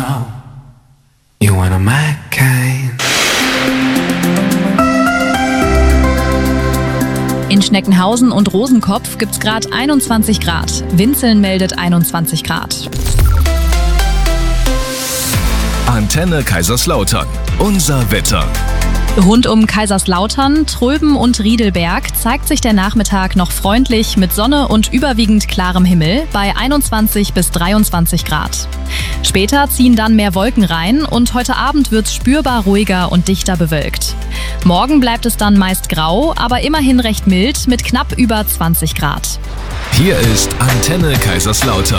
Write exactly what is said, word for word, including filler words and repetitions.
know you wanna my kind. In Schneckenhausen und Rosenkopf gibt's gerade einundzwanzig Grad. Winzeln meldet einundzwanzig Grad. Antenne Kaiserslautern. Unser Wetter. Rund um Kaiserslautern, Tröben und Riedelberg zeigt sich der Nachmittag noch freundlich mit Sonne und überwiegend klarem Himmel bei einundzwanzig bis dreiundzwanzig Grad. Später ziehen dann mehr Wolken rein und heute Abend wird's spürbar ruhiger und dichter bewölkt. Morgen bleibt es dann meist grau, aber immerhin recht mild mit knapp über zwanzig Grad. Hier ist Antenne Kaiserslautern.